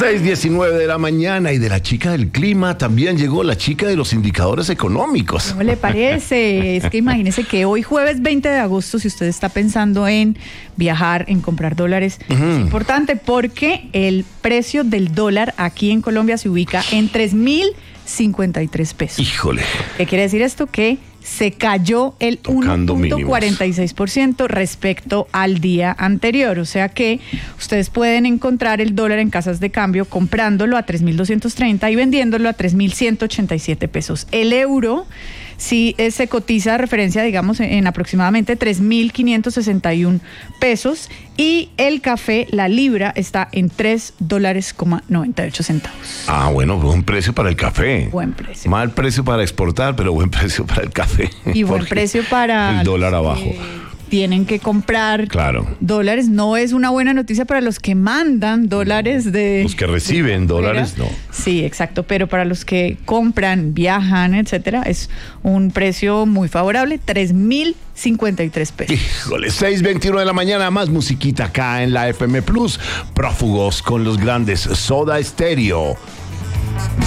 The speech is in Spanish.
6:19 de la mañana, y de la chica del clima también llegó la chica de los indicadores económicos. ¿Cómo le parece? Es que imagínese que hoy jueves 20 de agosto, si usted está pensando en viajar, en comprar dólares, es importante porque el precio del dólar aquí en Colombia se ubica en 3.053 pesos. Híjole. ¿Qué quiere decir esto? Que se cayó el 1.46% respecto al día anterior. O sea que ustedes pueden encontrar el dólar en casas de cambio comprándolo a 3.230 y vendiéndolo a 3.187 pesos. El euro sí se cotiza a referencia, digamos, en aproximadamente 3.561 pesos. Y el café, la libra, está en $3.98. Ah, bueno, buen precio para el café. Buen precio. Mal precio para exportar, pero buen precio para el café. Y buen precio para el dólar abajo. Tienen que comprar dólares. No es una buena noticia para los que mandan dólares de... Los que reciben dólares, no. Sí, exacto. Pero para los que compran, viajan, etcétera, es un precio muy favorable, 3.053 pesos. Híjole, 6:21 de la mañana, más musiquita acá en la FM Plus. Prófugos con los grandes, Soda Stereo.